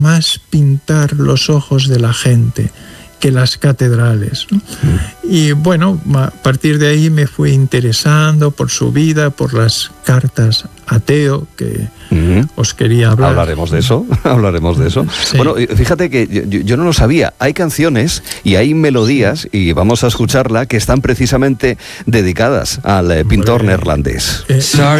más pintar los ojos de la gente que las catedrales, ¿no? Y bueno, a partir de ahí me fui interesando por su vida, por las cartas a Theo, que os quería hablar. Hablaremos de eso. Sí. Bueno, fíjate que yo no lo sabía. Hay canciones y hay melodías, y vamos a escucharla, que están precisamente dedicadas al pintor neerlandés.